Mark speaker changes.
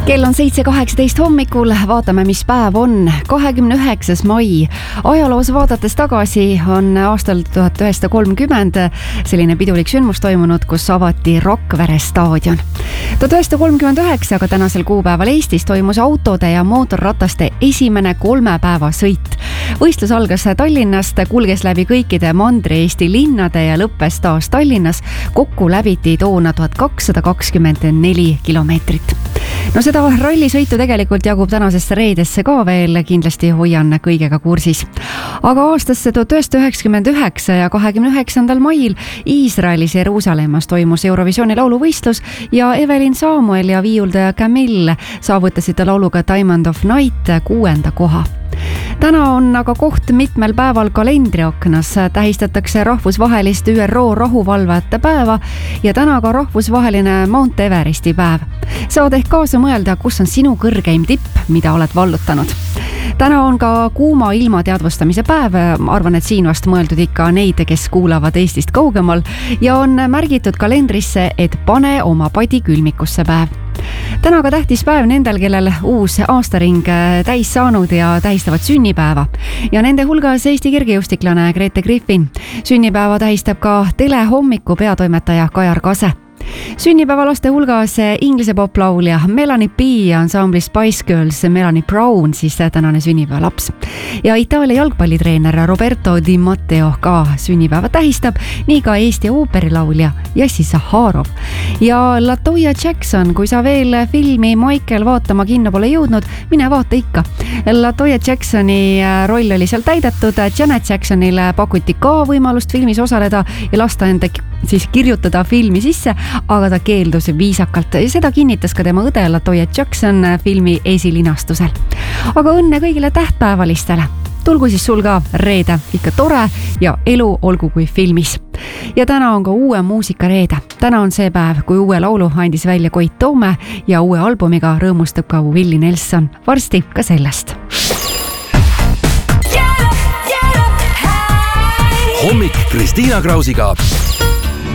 Speaker 1: Kell on 7:18 hommikul, vaatame, mis päev on. 29. mai. Ajaloos vaadates tagasi on aastal 1930 selline pidulik sündmus toimunud, kus avati Rakvere staadion. 1939, aga tänasel kuupäeval Eestis toimus autode ja mootorrataste esimene 3 päeva sõit. Võistlus algas Tallinnast, kulges läbi kõikide Mandri-Eesti linnade ja lõppes taas Tallinnas. Kokku läbiti toona 1224 kilomeetrit. No seda rallisõitu tegelikult jagub tänasesse reedesse ka veel, kindlasti hoian kõigega kursis. Aga aastasse 1999 ja 29. mail Iisraelis Jeruusalemmas toimus Eurovisiooni lauluvõistlus ja Evelyn Samuel ja viiuldaja Camille saavutasid lauluga Diamond of Night 6. koha. Täna on aga koht mitmel päeval kalendriaknas, tähistatakse rahvusvahelist ÜRO rahuvalvajate päeva ja täna ka rahvusvaheline Mount Everesti päev. Saad ehk kaasa mõelda, kus on sinu kõrgeim tipp, mida oled vallutanud. Täna on ka kuuma ilma teadvustamise päev, arvan, et siin vast mõeldud ikka neid, kes kuulavad Eestist kaugemal ja on märgitud kalendrisse, et pane oma padi külmikusse päev. Täna ka tähtis päev nendel, kellel uus aastaring täis saanud ja tähistavad sünnipäeva. Ja nende hulgas Eesti kergejõustiklane Grete Griffin. Sünnipäeva tähistab ka Telehommiku peatoimetaja Kajar Kase. Sünnipäeva laste hulgas inglise poplaulja Melanie B ja ansambli Spice Girls Melanie Brown, siis tänane sünnipäeva laps. Ja Itaalia jalgpallitreener Roberto Di Matteo ka sünnipäeva tähistab, nii ka Eesti ooperilaulja Jassi Zaharov. Ja Latoya Jackson, kui sa veel filmi Michael vaatama kinno pole jõudnud, mine vaata ikka. Latoya Jacksoni roll oli seal täidetud, Janet Jacksonile pakuti ka võimalust filmis osaleda ja lasta enda siis kirjutada filmi sisse, aga ta keeldus viisakalt. Seda kinnitas ka tema õde Latoya Jackson filmi esilinastusel. Aga õnne kõigile tähtpäevalistele. Tulgu siis sul ka reede ikka tore ja elu olgu kui filmis. Ja täna on ka uue muusikareede. Täna on see päev, kui uue laulu andis välja Koit Toome ja uue albumiga rõõmustab ka Willie Nelson. Varsti ka sellest.
Speaker 2: Hommik Kristiina Krausiga.